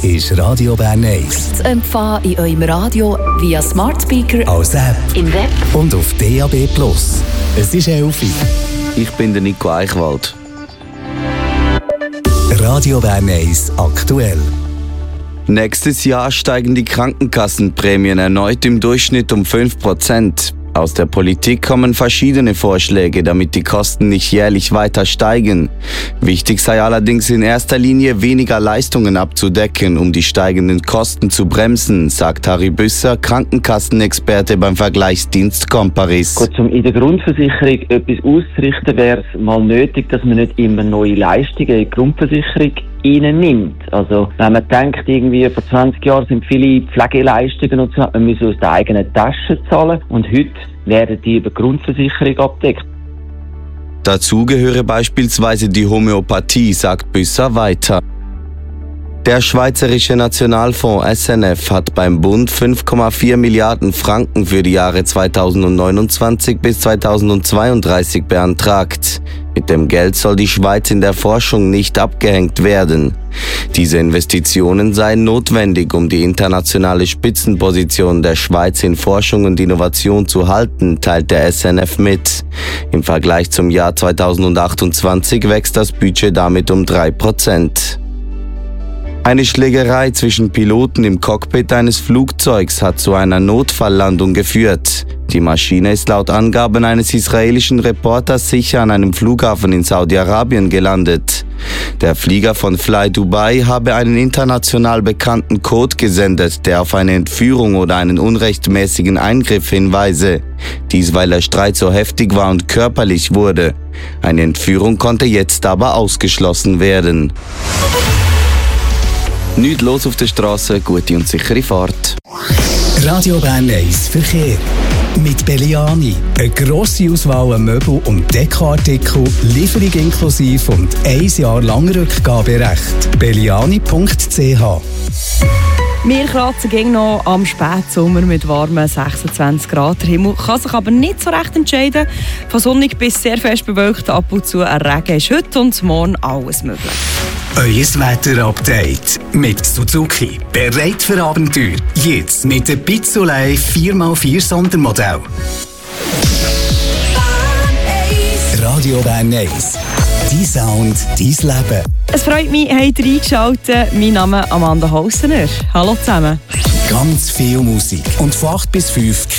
ist Radio Bern 1. Zu empfangen in eurem Radio via Smart Speaker, als App im Web und auf DAB+. Es ist 11 Uhr. Ich bin der Nico Eichwald. Radio Bern 1 aktuell. Nächstes Jahr steigen die Krankenkassenprämien erneut im Durchschnitt um 5%. Aus der Politik kommen verschiedene Vorschläge, damit die Kosten nicht jährlich weiter steigen. Wichtig sei allerdings in erster Linie weniger Leistungen abzudecken, um die steigenden Kosten zu bremsen, sagt Harry Büsser, Krankenkassenexperte beim Vergleichsdienst Comparis. Gut, um in der Grundversicherung etwas auszurichten, wäre es mal nötig, dass man nicht immer neue Leistungen in die Grundversicherung nimmt. Also wenn man denkt, irgendwie vor 20 Jahren sind viele Pflegeleistungen und so, man muss aus der eigenen Tasche zahlen und heute werden die über die Grundversicherung abgedeckt. Dazu gehöre beispielsweise die Homöopathie, sagt Büsser weiter. Der Schweizerische Nationalfonds SNF hat beim Bund 5,4 Milliarden Franken für die Jahre 2029 bis 2032 beantragt. Mit dem Geld soll die Schweiz in der Forschung nicht abgehängt werden. Diese Investitionen seien notwendig, um die internationale Spitzenposition der Schweiz in Forschung und Innovation zu halten, teilt der SNF mit. Im Vergleich zum Jahr 2028 wächst das Budget damit um 3%. Eine Schlägerei zwischen Piloten im Cockpit eines Flugzeugs hat zu einer Notfalllandung geführt. Die Maschine ist laut Angaben eines israelischen Reporters sicher an einem Flughafen in Saudi-Arabien gelandet. Der Flieger von Fly Dubai habe einen international bekannten Code gesendet, der auf eine Entführung oder einen unrechtmäßigen Eingriff hinweise. Dies, weil der Streit so heftig war und körperlich wurde. Eine Entführung konnte jetzt aber ausgeschlossen werden. Nicht los auf der Straße, gute und sichere Fahrt. Radio Bern 1 Verkehr. Mit Belliani. Eine grosse Auswahl an Möbel- und Dekoartikel, Lieferung inklusive und 1 Jahr lang Rückgaberecht. belliani.ch. Wir kratzen gegen noch am Spätsommer mit warmen 26 Grad. Der Himmel kann sich aber nicht so recht entscheiden. Von sonnig bis sehr fest bewölkt, ab und zu ein Regen ist heute und morgen alles möglich. Euer Wetter-Update mit Suzuki. Bereit für Abenteuer. Jetzt mit dem Pizzolei 4x4 Sondermodell. Radio Bern 1. Dein Sound, dein Leben. Es freut mich, habt ihr eingeschaltet. Mein Name ist Amanda Hausener. Hallo zusammen. Ganz viel Musik. Und von 8 bis 5